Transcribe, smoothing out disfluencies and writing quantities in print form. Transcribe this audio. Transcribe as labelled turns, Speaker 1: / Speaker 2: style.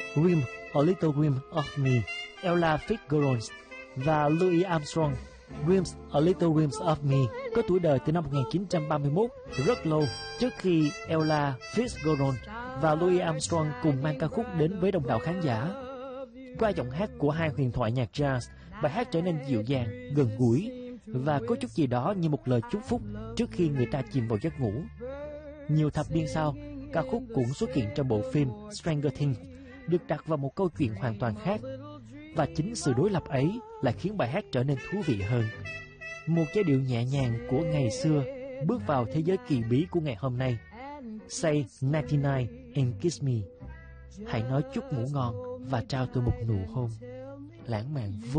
Speaker 1: Dream, A Little Dream of Me, Ella Fitzgerald và Louis Armstrong. Dreams, A Little Dreams of Me có tuổi đời từ năm 1931, rất lâu trước khi Ella Fitzgerald và Louis Armstrong cùng mang ca khúc đến với đông đảo khán giả. Qua giọng hát của hai huyền thoại nhạc jazz, bài hát trở nên dịu dàng, gần gũi và có chút gì đó như một lời chúc phúc trước khi người ta chìm vào giấc ngủ. Nhiều thập niên sau, ca khúc cũng xuất hiện trong bộ phim Stranger Things, được đặt vào một câu chuyện hoàn toàn khác. Và chính sự đối lập ấy lại khiến bài hát trở nên thú vị hơn. Một giai điệu nhẹ nhàng của ngày xưa bước vào thế giới kỳ bí của ngày hôm nay. Say 99 and kiss me. Hãy nói chúc ngủ ngon và trao tôi một nụ hôn lãng mạn vô